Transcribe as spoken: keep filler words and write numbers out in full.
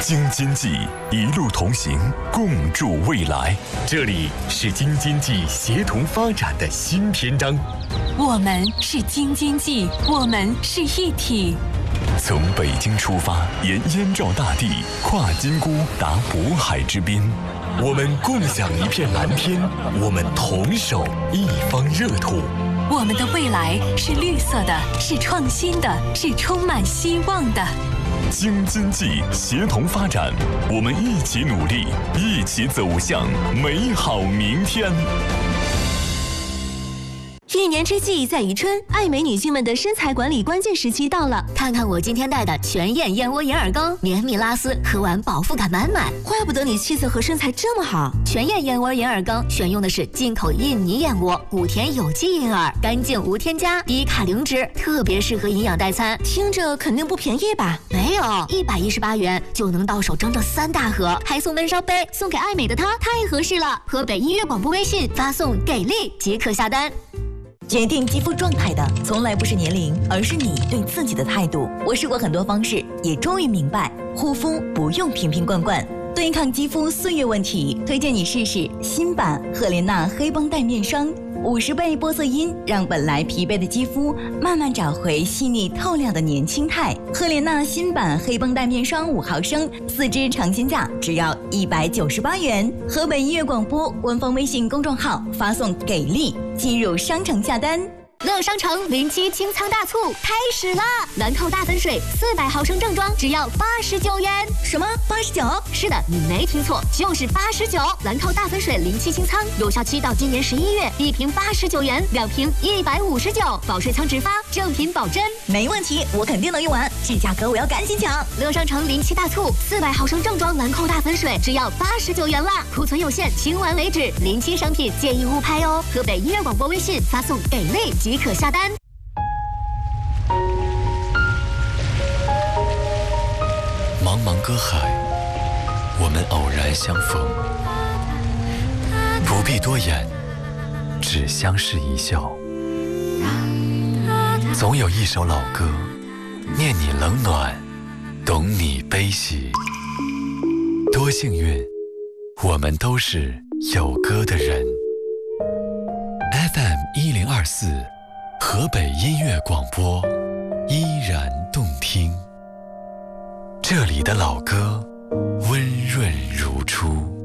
京津冀一路同行，共筑未来。这里是京津冀协同发展的新篇章。 我们是京津冀，我们是一体。 从北京出发，沿燕赵大地，跨金沽达渤海之滨。我们共享一片蓝天，我们同守一方热土。 我们的未来是绿色的，是创新的，是充满希望的。 京津冀协同发展，我们一起努力，一起走向美好明天。 一年之计在于春，爱美女性们的身材管理关键时期到了。 看看我今天带的全燕燕窝银耳羹，绵密拉丝，喝完饱腹感满满。 怪不得你气色和身材这么好。 全燕燕窝银耳羹选用的是进口印尼燕窝，谷田有机银耳，干净无添加，低卡零脂，特别适合营养代餐。 听着肯定不便宜吧？ 没有，一百一十八元就能到手整整三大盒，还送温烧杯，送给爱美的她太合适了。河北音乐广播微信发送给力即可下单。 决定肌肤状态的从来不是年龄，而是你对自己的态度。我试过很多方式，也终于明白，护肤不用瓶瓶罐罐。对抗肌肤岁月问题，推荐你试试新版赫莲娜黑绷带面霜，五十倍玻色因让本来疲惫的肌肤慢慢找回细腻透亮的年轻态。赫莲娜新版黑绷带面霜五毫升，四支尝鲜价只要一百九十八元。河北音乐广播官方微信公众号发送给力，进入商城下单。 乐商城零七清仓大促开始啦！兰蔻大粉水四百毫升正装只要八十九元。 什么？八十九？ 是的，你没听错，就是八十九。兰蔻大粉水零七清仓有效期到今年十一月，一瓶八十九元，两瓶一百五十九，保税仓直发，正品保真。 没问题，我肯定能用完，这价格我要赶紧抢！ 乐商城零七大促，四百毫升正装兰蔻大粉水只要八十九元啦，库存有限，清完为止。零七商品建议勿拍哦。河北音乐广播微信发送给力即可下单。 茫茫歌海，我们偶然相逢，不必多言，只相视一笑。总有一首老歌，念你冷暖，懂你悲喜。多幸运，我们都是有歌的人。F M 一零二四，河北音乐广播，依然动听。这里的老歌温润如初。